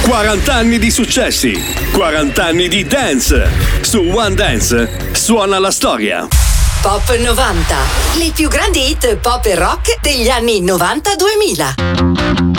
40 anni di successi, 40 anni di dance. Su One Dance suona la storia. Pop 90, le più grandi hit pop e rock degli anni 90-2000.